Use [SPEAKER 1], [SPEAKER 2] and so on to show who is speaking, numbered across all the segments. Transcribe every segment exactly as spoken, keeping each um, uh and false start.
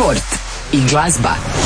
[SPEAKER 1] sport i glazba.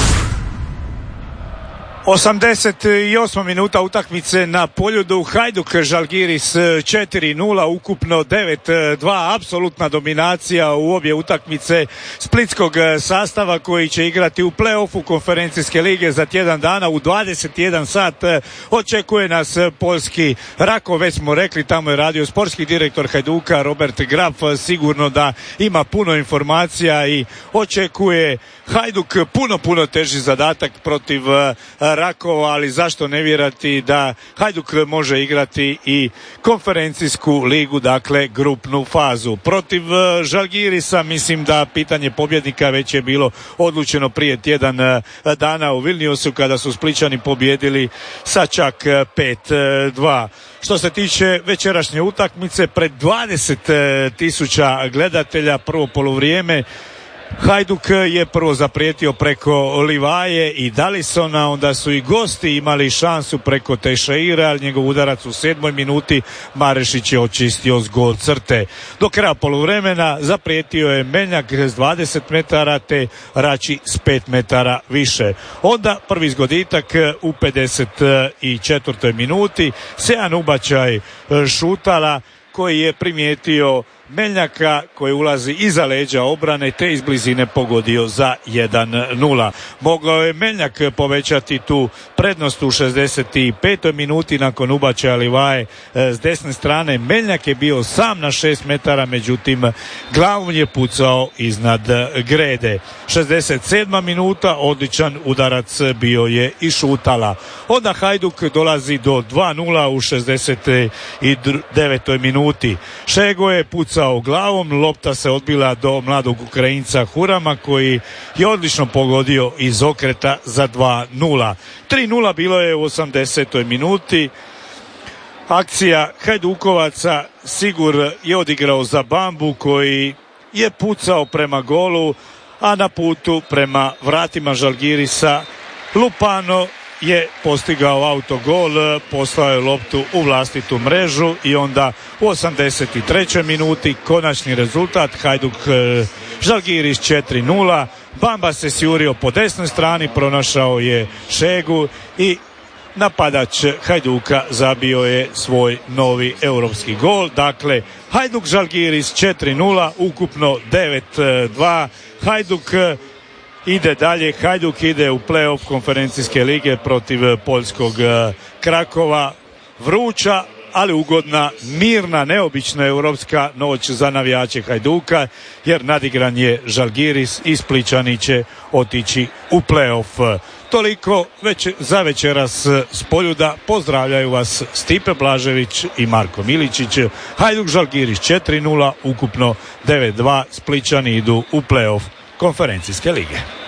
[SPEAKER 2] osamdeset osma minuta utakmice na Poljudu. Hajduk Žalgiris četiri nula, ukupno devet dva, apsolutna dominacija u obje utakmice splitskog sastava koji će igrati u play-offu konferencijske lige za tjedan dana u dvadeset jedan sat. Očekuje nas poljski Rakov, već smo rekli, tamo je radio sportski direktor Hajduka Robert Graf, sigurno da ima puno informacija i očekuje Hajduk puno, puno teži zadatak protiv Rakova, ali zašto ne vjerati da Hajduk može igrati i konferencijsku ligu, dakle grupnu fazu. Protiv Žalgirisa mislim da pitanje pobjednika već je bilo odlučeno prije tjedan dana u Vilniusu kada su Splićani pobijedili sa čak pet dva. Što se tiče večerašnje utakmice, pred dvadeset tisuća gledatelja prvo poluvrijeme Hajduk je prvo zaprijetio preko Livaje i Dalisona, onda su i gosti imali šansu preko Tešeira, ali njegov udarac u sedmoj minuti Marešić je očistio s gol crte. Do kraja poluvremena zaprijetio je Meljak s dvadeset metara te Rači s pet metara više. Onda prvi zgoditak u pedeset četvrtoj minuti, sjajan ubačaj Šutala koji je primijetio Meljaka koji ulazi iza leđa obrane te iz blizine pogodio za jedan nula. Mogao je Meljak povećati tu prednost u šezdeset petoj minuti nakon ubačaja Livaje s desne strane. Meljak je bio sam na šest metara, međutim glavom je pucao iznad grede. šezdeset sedma minuta, odličan udarac bio je i Šutala. Onda Hajduk dolazi do dva nula u šezdeset devetoj minuti. Šego je pucao glavom, lopta se odbila do mladog Ukrajinca Hurama koji je odlično pogodio iz okreta za dva nula. tri nula bilo je u osamdesetoj minuti. Akcija Hajdukovaca, Sigur je odigrao za Bambu koji je pucao prema golu, a na putu prema vratima Žalgirisa Lupano je postigao autogol, poslao je loptu u vlastitu mrežu i onda u osamdeset trećoj minuti konačni rezultat Hajduk Žalgiris četiri nula. Bamba se sjurio po desnoj strani, pronašao je Šegu i napadač Hajduka zabio je svoj novi europski gol. Dakle, Hajduk Žalgiris četiri nula, ukupno devet dva. Hajduk ide dalje, Hajduk ide u play-off konferencijske lige protiv poljskog Krakova. Vruća, ali ugodna, mirna, neobična europska noć za navijače Hajduka, jer nadigran je Žalgiris i Splićani će otići u play-off. Toliko već za večeras s Poljuda. Pozdravljaju vas Stipe Blažević i Marko Miličić. Hajduk Žalgiris četiri nula, ukupno devet dva. Splićani idu u play-off konferencijske lige.